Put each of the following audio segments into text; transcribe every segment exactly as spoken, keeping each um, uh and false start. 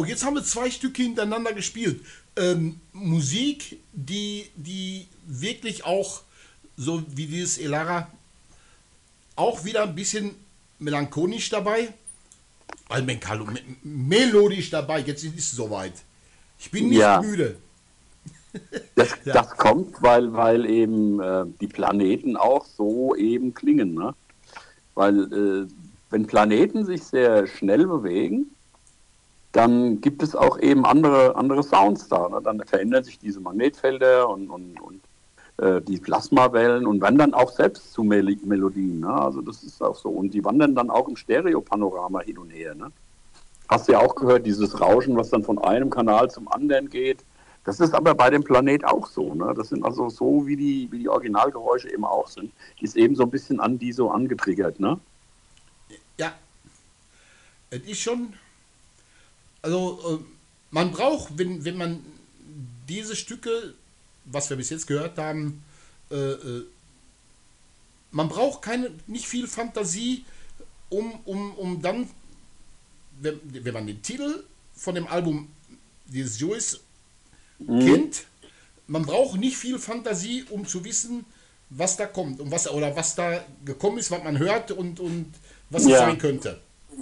jetzt haben wir zwei Stücke hintereinander gespielt. Ähm, Musik, die, die wirklich auch, so wie dieses Elara, auch wieder ein bisschen melancholisch dabei. Weil Menkalo, me melodisch dabei, jetzt ist es soweit. Ich bin nicht Ja, müde. das, Ja, das kommt, weil, weil eben äh, die Planeten auch so eben klingen. Ne? Weil äh, wenn Planeten sich sehr schnell bewegen, dann gibt es auch eben andere, andere Sounds da. Ne? Dann verändern sich diese Magnetfelder und, und, und äh, die Plasmawellen und werden dann auch selbst zu Mel Melodien. Ne? Also das ist auch so. Und die wandern dann auch im Stereopanorama hin und her. Ne? Hast du ja auch gehört, dieses Rauschen, was dann von einem Kanal zum anderen geht. Das ist aber bei dem Planet auch so. Ne? Das sind also so, wie die, wie die Originalgeräusche eben auch sind. Die ist eben so ein bisschen an die so angetriggert. Ne? ja, es ist schon, also äh, man braucht, wenn, wenn man diese Stücke, was wir bis jetzt gehört haben, äh, äh, man braucht keine, nicht viel Fantasie, um, um, um dann, wenn, wenn man den Titel von dem Album dieses Joyce Mhm. kennt, man braucht nicht viel Fantasie, um zu wissen, was da kommt und was oder was da gekommen ist, was man hört und, und was es sein Ja. könnte.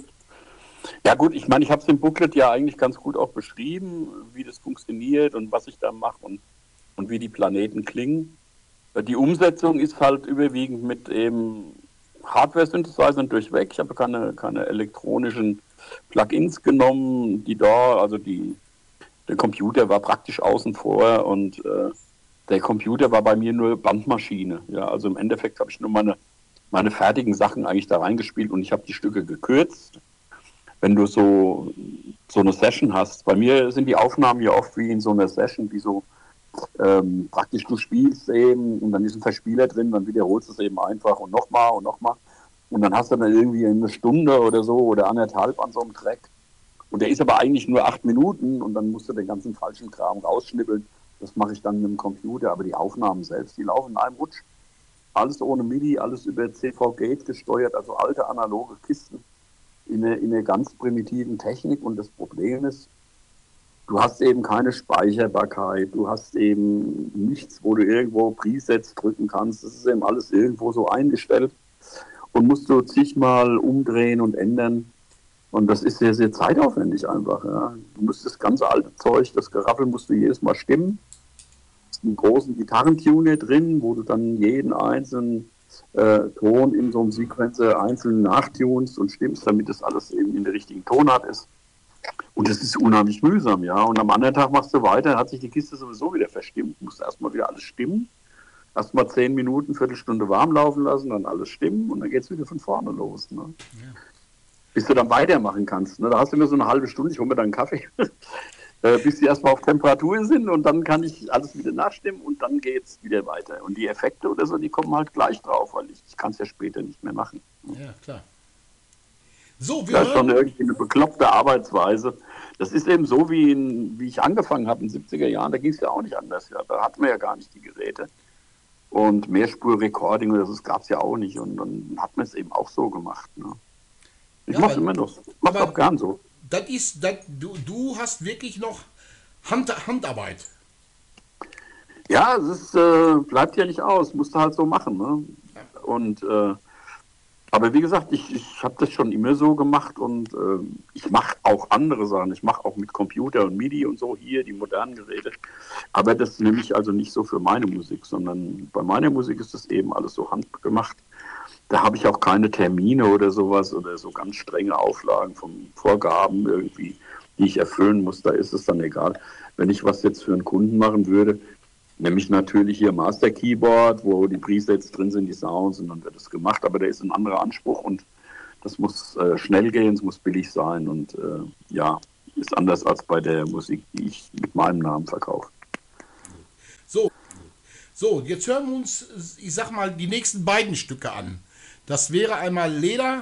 Ja gut, ich meine, ich habe es im Booklet ja eigentlich ganz gut auch beschrieben, wie das funktioniert und was ich da mache und, und wie die Planeten klingen. Äh, Die Umsetzung ist halt überwiegend mit eben Hardware-Synthesizern durchweg. Ich habe keine, keine elektronischen Plugins genommen, die da, also die, der Computer war praktisch außen vor und äh, der Computer war bei mir nur Bandmaschine. Ja, also im Endeffekt habe ich nur meine, meine fertigen Sachen eigentlich da reingespielt und ich habe die Stücke gekürzt. Wenn du so, so eine Session hast, bei mir sind die Aufnahmen ja oft wie in so einer Session, wie so ähm, praktisch du spielst eben und dann ist ein Verspieler drin, dann wiederholst du es eben einfach und nochmal und nochmal. Und dann hast du dann irgendwie eine Stunde oder so oder anderthalb an so einem Track. Und der ist aber eigentlich nur acht Minuten und dann musst du den ganzen falschen Kram rausschnippeln. Das mache ich dann mit dem Computer, aber die Aufnahmen selbst, die laufen in einem Rutsch. Alles ohne MIDI, alles über C V Gate gesteuert, also alte analoge Kisten in einer, in einer ganz primitiven Technik. Und das Problem ist, du hast eben keine Speicherbarkeit, du hast eben nichts, wo du irgendwo Presets drücken kannst. Das ist eben alles irgendwo so eingestellt und musst du zigmal umdrehen und ändern. Und das ist sehr, sehr zeitaufwendig einfach. Ja. Du musst das ganze alte Zeug, das Geraffel musst du jedes Mal stimmen. Hast einen großen Gitarrentuner drin, wo du dann jeden einzelnen äh, Ton in so einem Sequencer einzeln nachtunst und stimmst, damit das alles eben in der richtigen Tonart ist. Und das ist unheimlich mühsam, ja. Und am anderen Tag machst du weiter, hat sich die Kiste sowieso wieder verstimmt. Du musst erstmal wieder alles stimmen. Erstmal zehn Minuten, Viertelstunde warm laufen lassen, dann alles stimmen und dann geht es wieder von vorne los. Ne? Bis du dann weitermachen kannst. Ne? Da hast du immer so eine halbe Stunde, ich hole mir dann einen Kaffee, äh, bis die erstmal auf Temperatur sind und dann kann ich alles wieder nachstimmen und dann geht es wieder weiter. Und die Effekte oder so, die kommen halt gleich drauf, weil ich, ich kann es ja später nicht mehr machen. Ne? Ja, klar. So, wir Das ist schon hören. irgendwie eine bekloppte Arbeitsweise. Das ist eben so, wie, in, wie ich angefangen habe in den siebziger Jahren, da ging es ja auch nicht anders. Ja. Da hatten wir ja gar nicht die Geräte. Und Mehrspur-Recording oder das gab es ja auch nicht. Und dann hat man es eben auch so gemacht. Ne? Ich Ja, mache es aber, immer noch. Ich mache es auch aber gern so. das ist, das, du, du hast wirklich noch Hand, Handarbeit. Ja, es ist, äh, bleibt ja nicht aus. Musst du halt so machen. Ne? Und äh, aber wie gesagt, ich, ich habe das schon immer so gemacht und äh, ich mache auch andere Sachen. Ich mache auch mit Computer und MIDI und so hier die modernen Geräte. Aber das nehme ich also nicht so für meine Musik, sondern bei meiner Musik ist das eben alles so handgemacht. Da habe ich auch keine Termine oder sowas oder so ganz strenge Auflagen von Vorgaben irgendwie, die ich erfüllen muss. Da ist es dann egal. Wenn ich was jetzt für einen Kunden machen würde, nämlich natürlich hier Master Keyboard, wo die Presets drin sind, die Sounds, und dann wird es gemacht. Aber da ist ein anderer Anspruch und das muss äh, schnell gehen, es muss billig sein und äh, ja, ist anders als bei der Musik, die ich mit meinem Namen verkaufe. So, so, jetzt hören wir uns, ich sag mal, die nächsten beiden Stücke an. Das wäre einmal Leder